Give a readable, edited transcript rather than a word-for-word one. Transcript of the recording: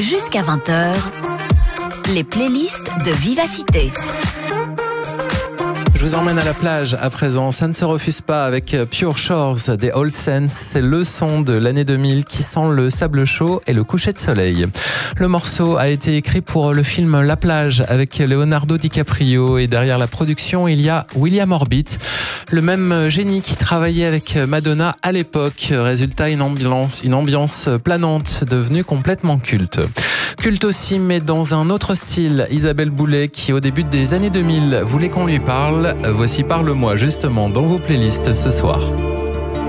Jusqu'à 20h, les playlists de Vivacité. Je vous emmène à la plage à présent, ça ne se refuse pas avec Pure Shores des All Saints. C'est le son de l'année 2000 qui sent le sable chaud et le coucher de soleil. Le morceau a été écrit pour le film La plage avec Leonardo DiCaprio et derrière la production il y a William Orbit, le même génie qui travaillait avec Madonna à l'époque. Résultat, une ambiance planante devenue complètement culte. Culte aussi, mais dans un autre style. Isabelle Boulay, qui au début des années 2000 voulait qu'on lui parle. Voici Parle-moi justement dans vos playlists ce soir.